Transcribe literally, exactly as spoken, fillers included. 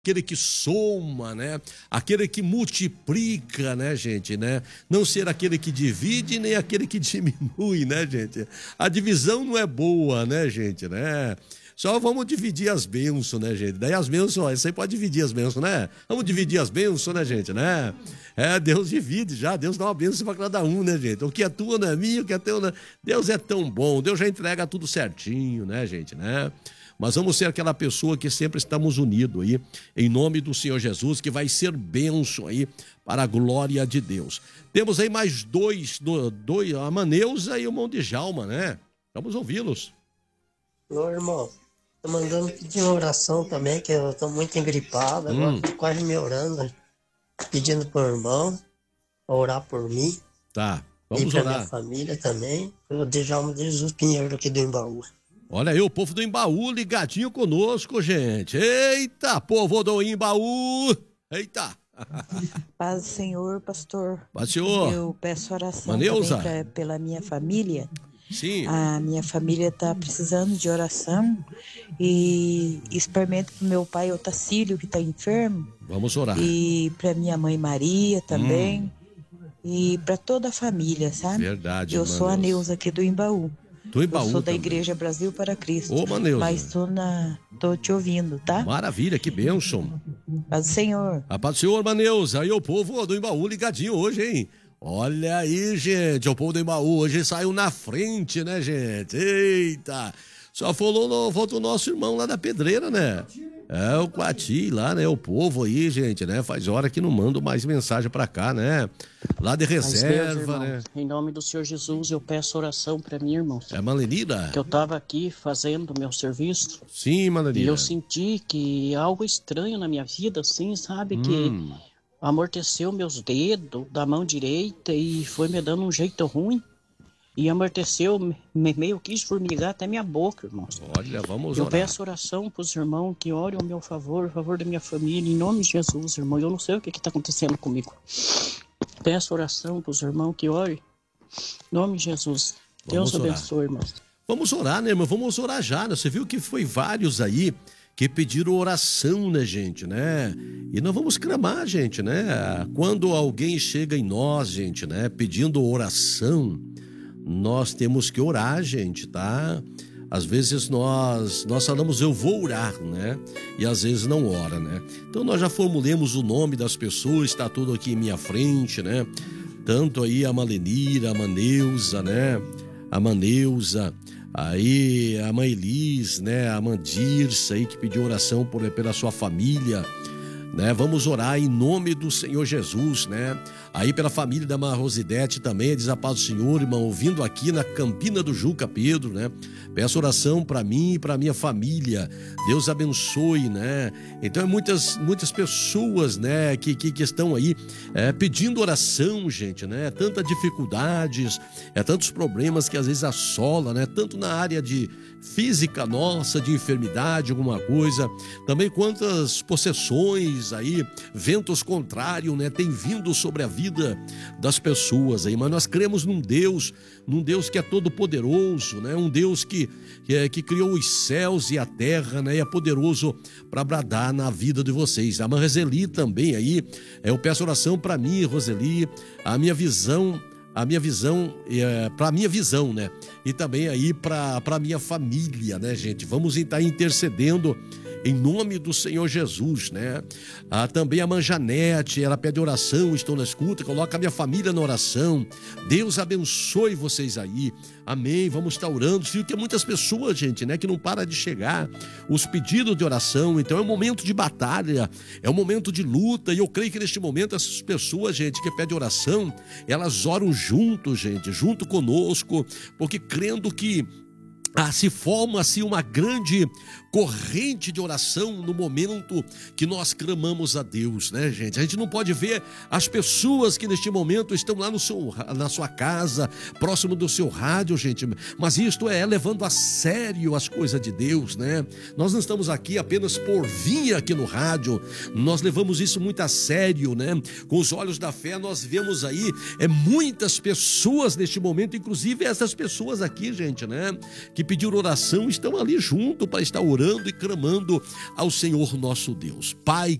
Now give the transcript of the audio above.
aquele que soma, né? Aquele que multiplica, né, gente, né? Não ser aquele que divide nem aquele que diminui, né, gente? A divisão não é boa, né, gente, né? Só vamos dividir as bênçãos, né, gente? Daí as bênçãos, ó, você pode dividir as bênçãos, né? Vamos dividir as bênçãos, né, gente, né? É, Deus divide já, Deus dá uma bênção para cada um, né, gente? O que é tua não é minha, o que é teu não é... Deus é tão bom, Deus já entrega tudo certinho, né, gente, né? Mas vamos ser aquela pessoa que sempre estamos unidos aí, em nome do Senhor Jesus, que vai ser bênção aí para a glória de Deus. Temos aí mais dois, dois a Maneusa e o Mão de Jalma, né? Vamos ouvi-los. Ô, irmão, tô mandando pedir uma oração também, que eu tô muito engripado, agora Hum. tô quase me orando, pedindo pro irmão pra orar por mim. Tá, e vamos pra orar. minha família também. Eu Djalma de Jesus Pinheiro aqui do Embaú. Olha aí o povo do Embaú ligadinho conosco, gente. Eita, povo do Embaú. Eita. Paz do Senhor, pastor. Paz do Senhor. Eu peço oração Maneusa. também pra, pela minha família. Sim. A minha família está precisando de oração e experimento para o meu pai Otacílio, que está enfermo. Vamos orar. E para minha mãe Maria também. Hum. E para toda a família, sabe? Verdade, Eu sou a Maneusa. Neuza aqui do Embaú. Do Embaú Eu sou da também. Igreja Brasil para Cristo. Ô, Maneusa. Mas tô, na, tô te ouvindo, tá? Maravilha, que bênção. Paz do Senhor. A paz do Senhor, Maneusa. Aí o povo do Embaú ligadinho hoje, hein? Olha aí, gente, o povo do Embaú hoje saiu na frente, né, gente? Eita! Só falou, faltou o nosso irmão lá da Pedreira, né? É, o Quati lá, né? O povo aí, gente, né? Faz hora que não manda mais mensagem pra cá, né? Lá de reserva, né? Em nome do Senhor Jesus, eu peço oração pra mim, irmão. É a Malenira? Que eu tava aqui fazendo meu serviço. Sim, Malenira. E eu senti que algo estranho na minha vida, assim, sabe? Hum. Que amorteceu meus dedos da mão direita e foi me dando um jeito ruim. E amorteceu, me, meio quis formigar até minha boca, irmãos. Olha, vamos Eu orar. peço oração pros irmãos que orem ao meu favor, a favor da minha família, em nome de Jesus, irmão. Eu não sei o que que tá acontecendo comigo. Peço oração pros irmãos que orem, em nome de Jesus. Vamos Deus orar. abençoe, irmãos. Vamos orar, né, irmão? Vamos orar já, né? Você viu que foi vários aí que pediram oração, né, gente, né? E nós vamos clamar, gente, né? Quando alguém chega em nós, gente, né, pedindo oração, nós temos que orar, gente, tá? Às vezes nós, nós falamos, eu vou orar, né? E às vezes não ora, né? Então nós já formulemos o nome das pessoas, está tudo aqui em minha frente, né? Tanto aí a Malenira, a Maneusa, né? A Maneusa, aí a mãe Elis, né? A Mandirça aí que pediu oração por, pela sua família, né? Vamos orar em nome do Senhor Jesus, né? Aí pela família da Mar Rosidete também, diz a paz do Senhor, irmão, ouvindo aqui na Campina do Juca Pedro, né? Peço oração para mim e para minha família. Deus abençoe, né? Então é muitas, muitas pessoas, né, que, que, que estão aí é, pedindo oração, gente, né? Tantas dificuldades, é tantos problemas que às vezes assola, né? Tanto na área de física nossa, de enfermidade, alguma coisa. Também quantas possessões aí, ventos contrários, né? Tem vindo sobre a vida das pessoas aí, mas nós cremos num Deus, num Deus que é todo poderoso, né? Um Deus que, que, é, que criou os céus e a terra, né? E é poderoso para bradar na vida de vocês. A mãe Roseli também aí, eu peço oração para mim, Roseli, a minha visão, a minha visão, é, para a minha visão, né? E também aí para a minha família, né, gente? Vamos estar intercedendo em nome do Senhor Jesus, né? Ah, também a Manjanete, ela pede oração, estou na escuta, coloca a minha família na oração. Deus abençoe vocês aí. Amém. Vamos estar orando. Viu que muitas pessoas, gente, né, que não para de chegar os pedidos de oração. Então é um momento de batalha, é um momento de luta. E eu creio que neste momento essas pessoas, gente, que pedem oração, elas oram junto, gente, junto conosco, porque crendo que ah, se forma-se uma grande corrente de oração no momento que nós clamamos a Deus, né, gente? A gente não pode ver as pessoas que neste momento estão lá no seu, na sua casa, próximo do seu rádio, gente, mas isto é levando a sério as coisas de Deus, né? Nós não estamos aqui apenas por vir aqui no rádio, nós levamos isso muito a sério, né? Com os olhos da fé nós vemos aí é, muitas pessoas neste momento, inclusive essas pessoas aqui, gente, né? Que pediram oração, estão ali junto para estar orando orando e clamando ao Senhor nosso Deus. Pai